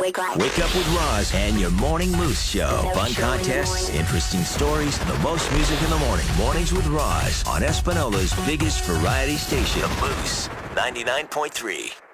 Wake up. Wake up with Roz and your Morning Moose Show. Fun contests, interesting stories, and the most music in the morning. Mornings with Roz on Espanola's biggest variety station, The Moose 99.3.